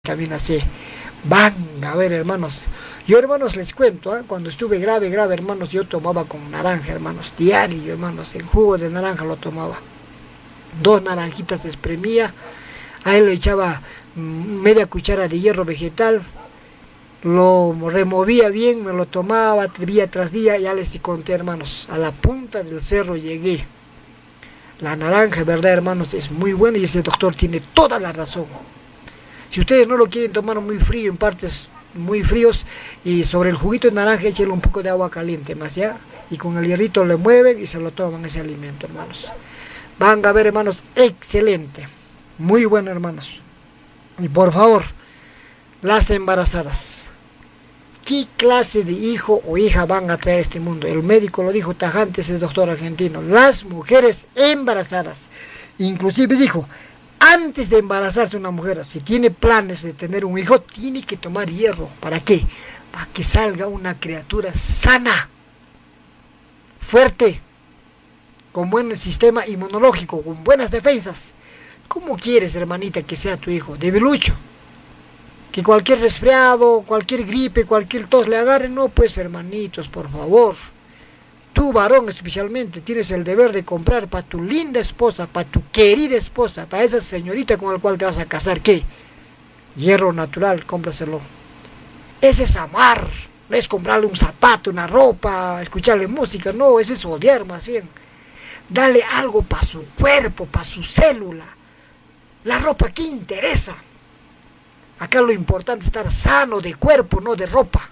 Vitamina C. Van a ver, hermanos. Yo, hermanos, les cuento, cuando estuve grave, hermanos, yo tomaba con naranja, hermanos, diario, hermanos, en jugo de naranja lo tomaba. 2 naranjitas espremía, a él le echaba media cuchara de hierro vegetal, lo removía bien, me lo tomaba día tras día. Ya les conté, hermanos, a la punta del cerro llegué. La naranja, verdad, hermanos, es muy buena y ese doctor tiene toda la razón. Si ustedes no lo quieren tomar muy frío, en partes muy fríos, y sobre el juguito de naranja échenle un poco de agua caliente más, ¿ya? Y con el hierrito le mueven y se lo toman ese alimento, hermanos. Van a ver, hermanos, excelente. Muy bueno, hermanos. Y por favor, las embarazadas, ¿qué clase de hijo o hija van a traer a este mundo? El médico lo dijo tajante, ese doctor argentino. Las mujeres embarazadas. Inclusive dijo, antes de embarazarse una mujer, si tiene planes de tener un hijo, tiene que tomar hierro. ¿Para qué? Para que salga una criatura sana, fuerte, con buen sistema inmunológico, con buenas defensas. ¿Cómo quieres, hermanita, que sea tu hijo? Debilucho. Que cualquier resfriado, cualquier gripe, cualquier tos le agarre. No, pues, hermanitos, por favor. Tú, varón, especialmente, tienes el deber de comprar para tu linda esposa, para tu querida esposa, para esa señorita con la cual te vas a casar. ¿Qué? Hierro natural, cómpraselo. Ese es amar. No es comprarle un zapato, una ropa, escucharle música. No, ese es odiar más bien. Dale algo para su cuerpo, para su célula. La ropa, ¿qué interesa? Acá lo importante es estar sano de cuerpo, no de ropa.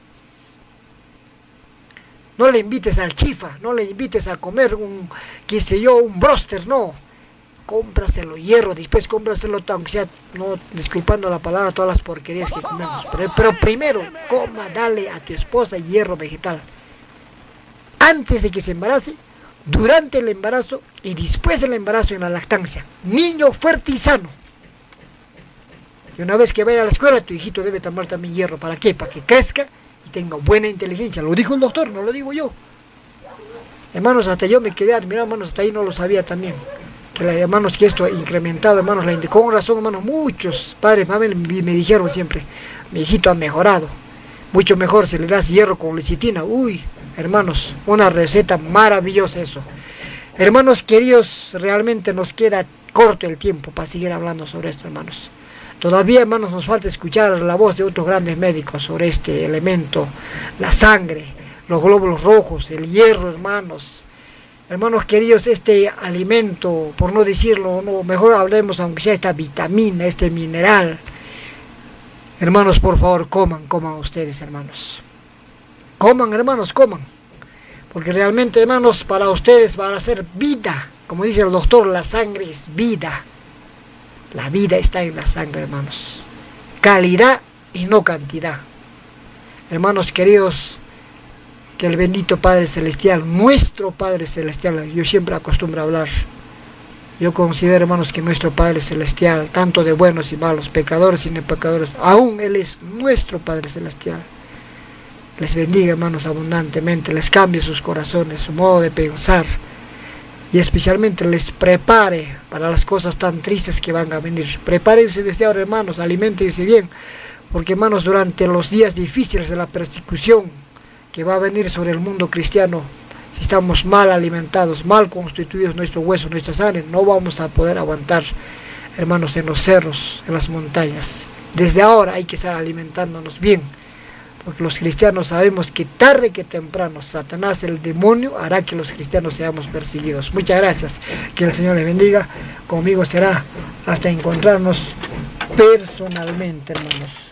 No le invites al chifa, no le invites a comer un broster, no. Cómpraselo hierro, después cómpraselo, aunque sea, no, disculpando la palabra, todas las porquerías que comemos. Pero primero, dale a tu esposa hierro vegetal. Antes de que se embarace, durante el embarazo y después del embarazo en la lactancia. Niño fuerte y sano. Y una vez que vaya a la escuela, tu hijito debe tomar también hierro. ¿Para qué? Para que crezca y tenga buena inteligencia. Lo dijo el doctor, no lo digo yo. Hermanos, hasta yo me quedé admirado, hermanos, hasta ahí no lo sabía también. Hermanos, que esto ha incrementado, hermanos, con razón, hermanos, muchos padres me dijeron siempre, mi hijito ha mejorado. Mucho mejor si le das hierro con lecitina. Uy, hermanos, una receta maravillosa eso. Hermanos queridos, realmente nos queda corto el tiempo para seguir hablando sobre esto, hermanos. Todavía, hermanos, nos falta escuchar la voz de otros grandes médicos sobre este elemento, la sangre, los glóbulos rojos, el hierro, hermanos. Hermanos queridos, este alimento, por no decirlo, no, mejor hablemos aunque sea esta vitamina, este mineral. Hermanos, por favor, coman ustedes, hermanos. Coman, hermanos, coman. Porque realmente, hermanos, para ustedes van a ser vida. Como dice el doctor, la sangre es vida. La vida está en la sangre, hermanos. Calidad y no cantidad. Hermanos queridos, que el bendito Padre Celestial, nuestro Padre Celestial, yo siempre acostumbro a hablar. Yo considero, hermanos, que nuestro Padre Celestial, tanto de buenos y malos, pecadores y no pecadores, aún Él es nuestro Padre Celestial. Les bendiga, hermanos, abundantemente, les cambie sus corazones, su modo de pensar. Y especialmente les prepare para las cosas tan tristes que van a venir. Prepárense desde ahora, hermanos, aliméntense bien, porque, hermanos, durante los días difíciles de la persecución que va a venir sobre el mundo cristiano, si estamos mal alimentados, mal constituidos nuestros huesos, nuestras sangre, no vamos a poder aguantar, hermanos, en los cerros, en las montañas. Desde ahora hay que estar alimentándonos bien, porque los cristianos sabemos que tarde que temprano Satanás, el demonio, hará que los cristianos seamos perseguidos. Muchas gracias, que el Señor les bendiga. Conmigo será hasta encontrarnos personalmente, hermanos.